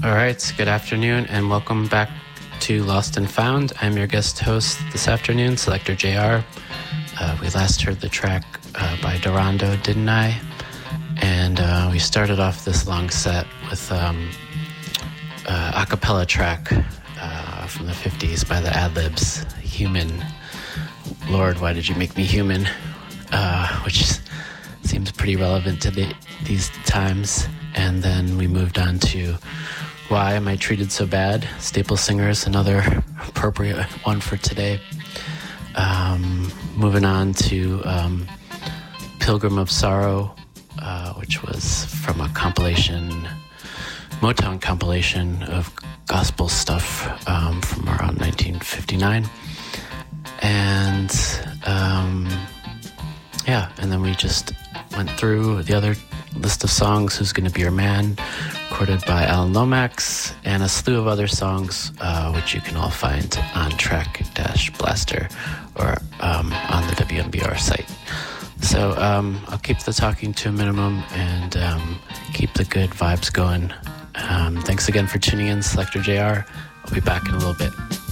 All right, good afternoon and welcome back to Lost and Found. I'm your guest host this afternoon, Selector JR. We last heard the track by Durando, Didn't I? And we started off this long set with a cappella track from the 50s by the Adlibs, Human. Lord, why did you make me human? Which seems pretty relevant to these times. And then we moved on to Why Am I Treated So Bad? Staple Singers, another appropriate one for today. Moving on to Pilgrim of Sorrow, which was from a Motown compilation of gospel stuff from around 1959. And and then we just went through the other list of songs, Who's Gonna Be Your Man, recorded by Alan Lomax, and a slew of other songs, which you can all find on Track-Blaster or on the WMBR site. So I'll keep the talking to a minimum and keep the good vibes going. Thanks again for tuning in, Selector JR. I'll be back in a little bit.